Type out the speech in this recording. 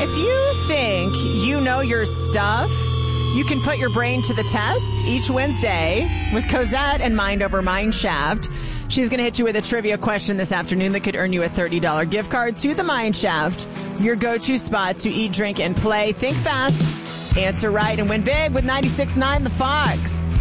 If you think you know your stuff, you can put your brain to the test each Wednesday with Cosette and Mind Over Mind Shaft. She's going to hit you with a trivia question this afternoon that could earn you a $30 gift card to the Mind Shaft, your go-to spot to eat, drink, and play. Think fast, answer right, and win big with 96.9 The Fox.